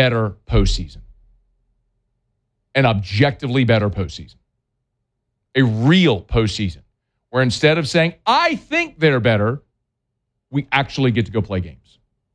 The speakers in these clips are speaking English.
better postseason. An objectively better postseason. A real postseason. Where instead of saying, I think they're better, we actually get to go play games.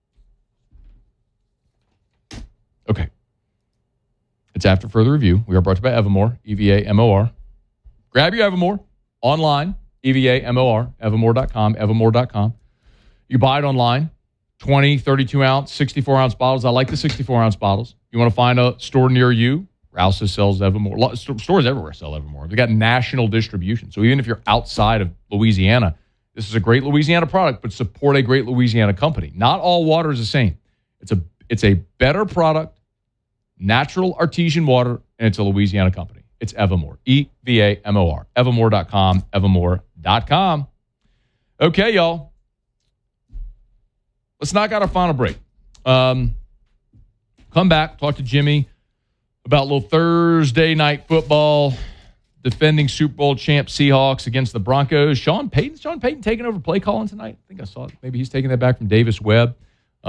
Okay. It's after further review. We are brought to you by Evamore, EVA-MOR. Grab your Evamore online, EVA-MOR, evamore.com, evamore.com. You buy it online, 20, 32-ounce, 64-ounce bottles. I like the 64-ounce bottles. You want to find a store near you? Rouse's sells Evamore. Stores everywhere sell Evamore. They've got national distribution. So even if you're outside of Louisiana, this is a great Louisiana product, but support a great Louisiana company. Not all water is the same. It's a better product, natural artesian water, and it's a Louisiana company. It's Evamore. EVAMOR. Evamore.com. Evamore.com. Okay, y'all. Let's knock out our final break. Come back, talk to Jimmy about a little Thursday night football, defending Super Bowl champ Seahawks against the Broncos. Sean Payton taking over play calling tonight. I think I saw it. Maybe he's taking that back from Davis Webb.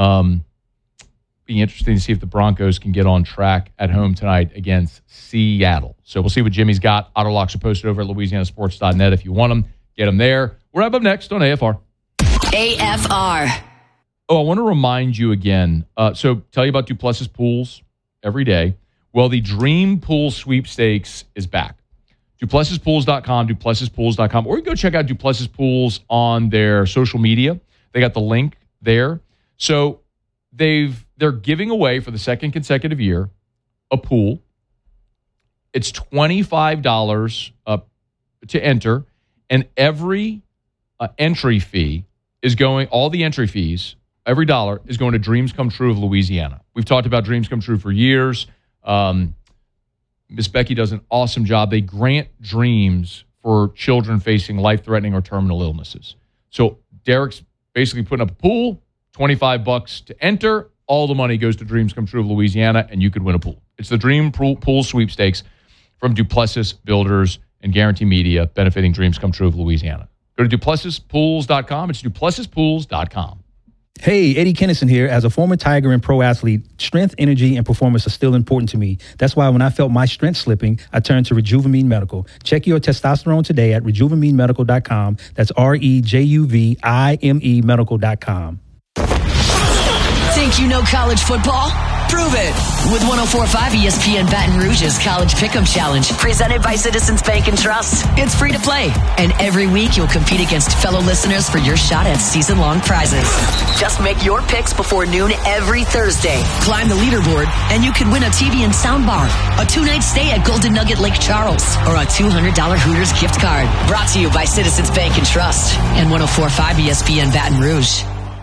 Be interesting to see if the Broncos can get on track at home tonight against Seattle. So we'll see what Jimmy's got. Auto locks are posted over at louisianasports.net. If you want them, get them there. We're up next on AFR. AFR. Oh, I want to remind you again. So tell you about Duplessis Pools every day. Well, the Dream Pool Sweepstakes is back. DuplessisPools.com, DuplessisPools.com. Or you can go check out Duplessis Pools on their social media. They got the link there. So they're giving away for the second consecutive year a pool. It's $25 to enter, and every entry fee is going, all the entry fees, every dollar is going to Dreams Come True of Louisiana. We've talked about Dreams Come True for years. Miss Becky does an awesome job. They grant dreams for children facing life-threatening or terminal illnesses. So Derek's basically putting up a pool, $25 to enter. All the money goes to Dreams Come True of Louisiana, and you could win a pool. It's the Dream Pool Sweepstakes from Duplessis Builders and Guarantee Media, benefiting Dreams Come True of Louisiana. Go to DuplessisPools.com. It's DuplessisPools.com. Hey, Eddie Kennison here. As a former Tiger and pro athlete, strength, energy, and performance are still important to me. That's why when I felt my strength slipping, I turned to Rejuvamine Medical. Check your testosterone today at RejuvaMeMedical.com. That's REJUVIME Medical.com. Think you know college football? Prove it with 104.5 ESPN Baton Rouge's College Pick'em Challenge, presented by Citizens Bank and Trust. It's free to play, and every week you'll compete against fellow listeners for your shot at season-long prizes. Just make your picks before noon every Thursday. Climb the leaderboard, and you could win a TV and soundbar, a 2-night stay at Golden Nugget Lake Charles, or a $200 Hooters gift card. Brought to you by Citizens Bank and Trust and 104.5 ESPN Baton Rouge.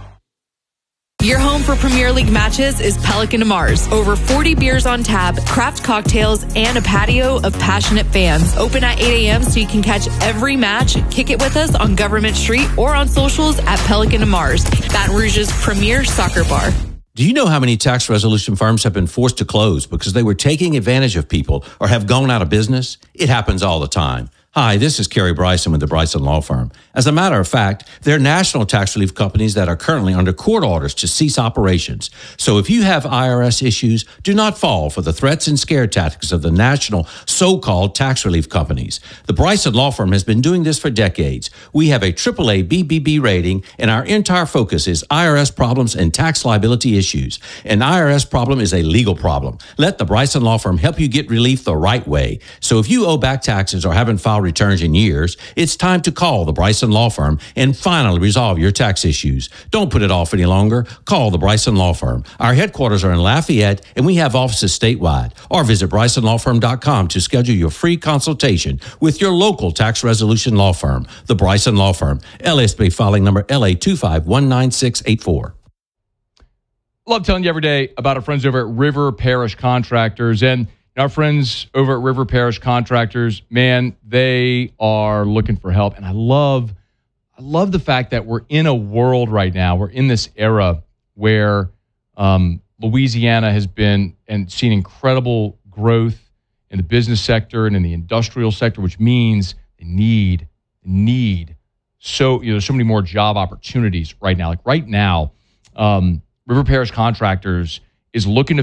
Your home for Premier League matches is Pelican to Mars. Over 40 beers on tap, craft cocktails, and a patio of passionate fans. Open at 8 a.m. so you can catch every match. Kick it with us on Government Street or on socials at Pelican to Mars, Baton Rouge's premier soccer bar. Do you know how many tax resolution firms have been forced to close because they were taking advantage of people or have gone out of business? It happens all the time. Hi, this is Kerry Bryson with the Bryson Law Firm. As a matter of fact, there are national tax relief companies that are currently under court orders to cease operations. So if you have IRS issues, do not fall for the threats and scare tactics of the national so-called tax relief companies. The Bryson Law Firm has been doing this for decades. We have a AAA BBB rating, and our entire focus is IRS problems and tax liability issues. An IRS problem is a legal problem. Let the Bryson Law Firm help you get relief the right way. So if you owe back taxes or haven't filed returns in years, it's time to call the Bryson Law Firm and finally resolve your tax issues. Don't put it off any longer. Call the Bryson Law Firm. Our headquarters are in Lafayette, and we have offices statewide. Or visit BrysonLawFirm.com to schedule your free consultation with your local tax resolution law firm. The Bryson Law Firm. LSB filing number LA2519684. Love telling you every day about our friends over at River Parish Contractors. And our friends over at River Parish Contractors, man, they are looking for help. And I love the fact that we're in a world right now, we're in this era where Louisiana has been and seen incredible growth in the business sector and in the industrial sector, which means they need so there's so many more job opportunities right now. Like right now, River Parish Contractors is looking to